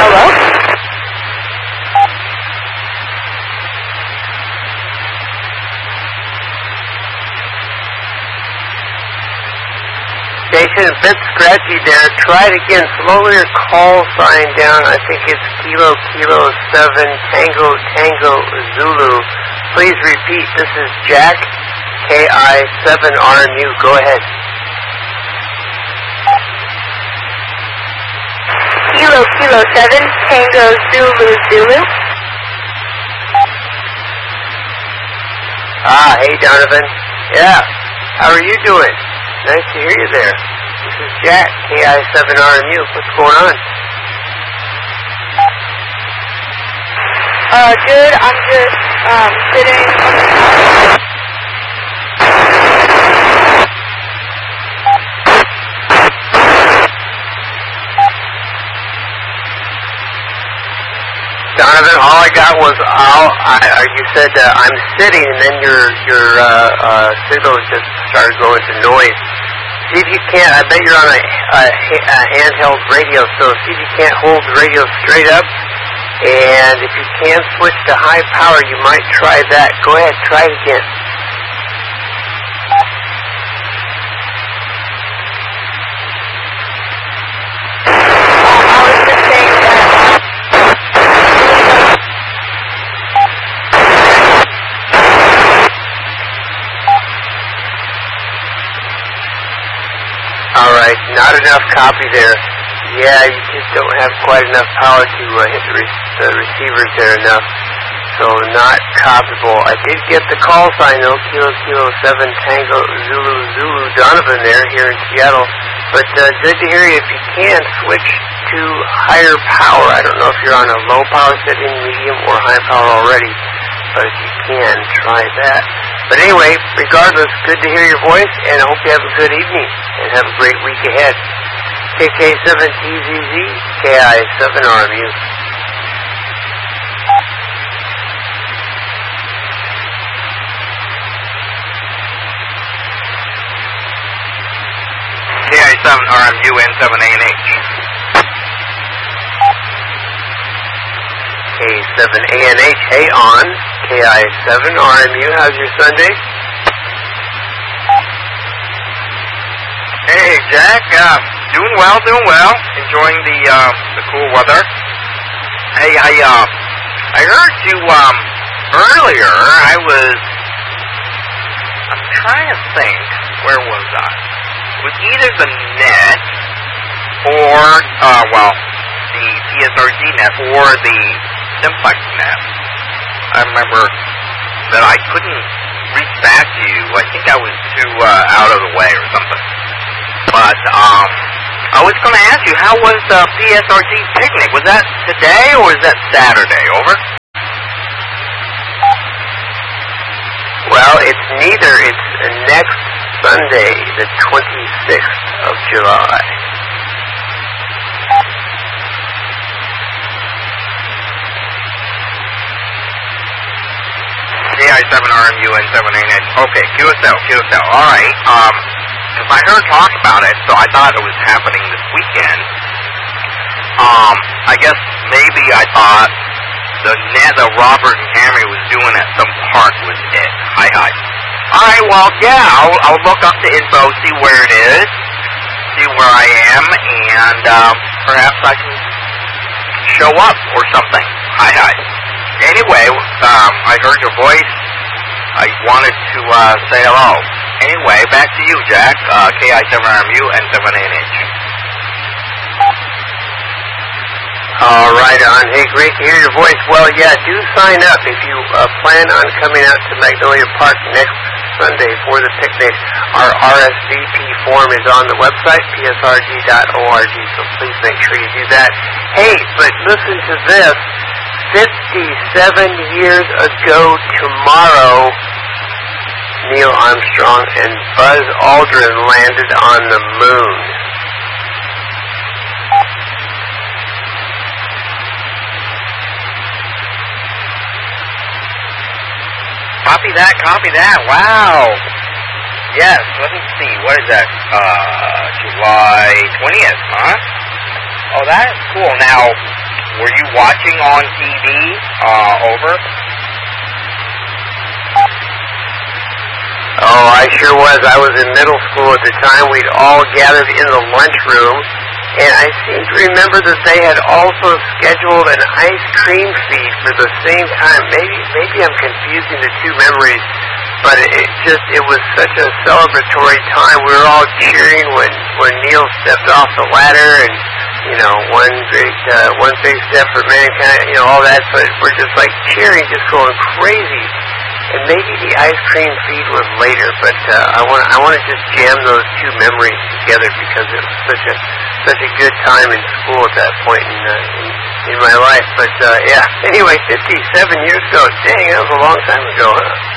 Hello? Station, a bit scratchy there. Try it again. Slowly your call sign down. I think it's Kilo Kilo 7 Tango Tango Zulu. Please repeat. This is Jack, KI7RMU. Go ahead. Kilo Kilo 7 Tango Zulu Zulu. Hey Donovan. Yeah. How are you doing? Nice to hear you there. This is Jack, KI7RMU. What's going on? Good. I'm just sitting on the couch. Donovan, all I got was you said I'm sitting, and then your signal just started going to noise. See if you can't. I bet you're on a handheld radio, so see if you can't hold the radio straight up. And if you can switch to high power, you might try that. Go ahead, try it again. I was just saying that. All right, not enough copy there. Yeah, you just don't have quite enough power to hit the receivers there enough. So not copyable. I did get the call sign though, Kilo Kilo 7 Tango Zulu Zulu Donovan there here in Seattle. But good to hear you. If you can, switch to higher power. I don't know if you're on a low power setting, medium, or high power already. But if you can, try that. But anyway, regardless, good to hear your voice, and I hope you have a good evening, and have a great week ahead. KK7TZZ, KI7RMU. KI7RMU N7ANH. K7ANH, hey on. KI7RMU, how's your Sunday? Hey, Jack. Doing well. Enjoying the cool weather. Hey, I heard you earlier. I'm trying to think. Where was I? It was either the net or the PSRG net or the Simplex net. I remember that I couldn't reach back to you. I think I was too out of the way or something. But I was going to ask you, how was the PSRG picnic? Was that today or was that Saturday? Over? Well, it's neither. It's next Sunday, the 26th of July. KI7RMU N7ANH. Okay, QSL. All right. Because I heard talk about it, so I thought it was happening this weekend. I guess maybe I thought the net that Robert and Camry was doing at some park was it. Hi. All right. Well, yeah. I'll look up the info, see where it is, see where I am, and perhaps I can show up or something. Hi. Anyway, I heard your voice. I wanted to say hello. Anyway, back to you, Jack. KI7RMU and N7ANH. All right, on. Hey, great to hear your voice. Well, yeah, do sign up if you plan on coming out to Magnolia Park next Sunday for the picnic. Our RSVP form is on the website, psrg.org, so please make sure you do that. Hey, but listen to this. 57 years ago tomorrow, Neil Armstrong and Buzz Aldrin landed on the moon. Copy that. Wow. Yes, let me see. What is that? July 20th, huh? Oh, that is cool. Now, Were you watching on TV? Over? Oh, I sure was. I was in middle school at the time. We'd all gathered in the lunchroom, and I seem to remember that they had also scheduled an ice cream feed for the same time. Maybe I'm confusing the two memories, but it was such a celebratory time. We were all cheering when Neil stepped off the ladder, and one big step for mankind, all that. But we're just like cheering, just going crazy. And maybe the ice cream feed was later, but I want to just jam those two memories together because it was such a good time in school at that point in my life. But yeah, anyway, 57 years ago. Dang, that was a long time ago, huh?